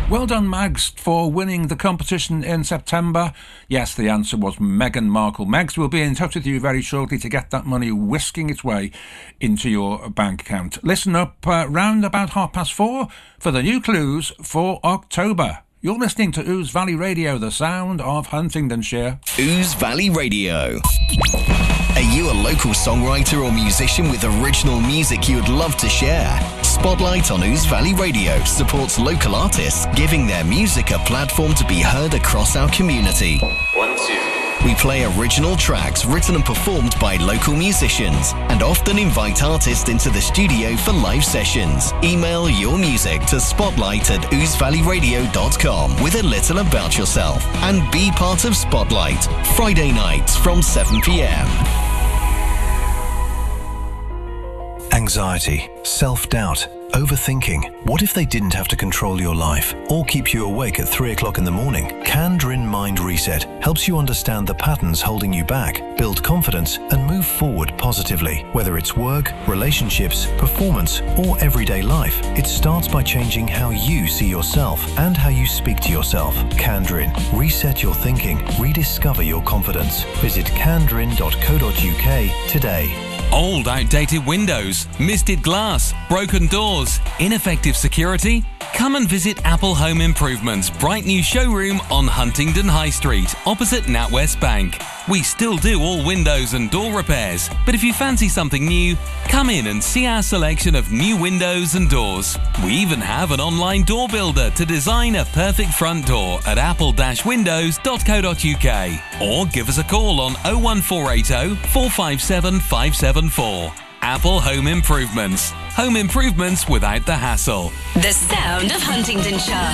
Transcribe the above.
Well done, Mags, for winning the competition in September. Yes, the answer was Meghan Markle. Megs will be in touch with you very shortly to get that money whisking its way into your bank account. Listen up round about 4:30 for the new clues for October. You're listening to Ouse Valley Radio, the sound of Huntingdonshire. Ouse Valley Radio. Are you a local songwriter or musician with original music you would love to share? Spotlight on Ouse Valley Radio supports local artists, giving their music a platform to be heard across our community. 1, 2. We play original tracks written and performed by local musicians and often invite artists into the studio for live sessions. Email your music to spotlight@ousevalleyradio.com with a little about yourself and be part of Spotlight, Friday nights from 7 p.m. Anxiety, self-doubt, overthinking. What if they didn't have to control your life or keep you awake at 3 o'clock in the morning? Candrin Mind Reset helps you understand the patterns holding you back, build confidence and move forward positively. Whether it's work, relationships, performance or everyday life, it starts by changing how you see yourself and how you speak to yourself. Candrin. Reset your thinking. Rediscover your confidence. Visit candrin.co.uk today. Old, outdated windows, misted glass, broken doors, ineffective security? Come and visit Apple Home Improvements' bright new showroom on Huntingdon High Street, opposite NatWest Bank. We still do all windows and door repairs, but if you fancy something new, come in and see our selection of new windows and doors. We even have an online door builder to design a perfect front door at apple-windows.co.uk or give us a call on 01480 457 574. Apple Home Improvements. Home improvements without the hassle. The sound of Huntingdonshire.